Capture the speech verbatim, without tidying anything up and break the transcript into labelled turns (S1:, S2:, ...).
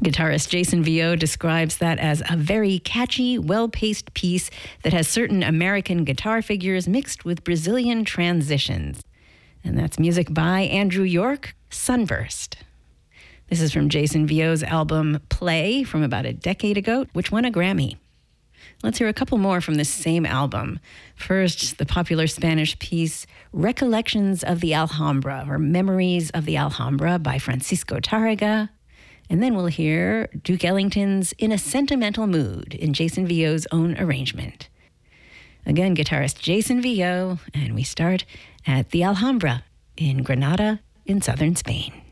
S1: Guitarist Jason Vio describes that as a very catchy, well-paced piece that has certain American guitar figures mixed with Brazilian transitions. And that's music by Andrew York, Sunburst. This is from Jason Vio's album Play from about a decade ago, which won a Grammy. Let's hear a couple more from this same album. First, the popular Spanish piece Recollections of the Alhambra, or Memories of the Alhambra by Francisco Tárrega. And then we'll hear Duke Ellington's In a Sentimental Mood in Jason Vio's own arrangement. Again, guitarist Jason Vio, and we start at the Alhambra in Granada in southern Spain.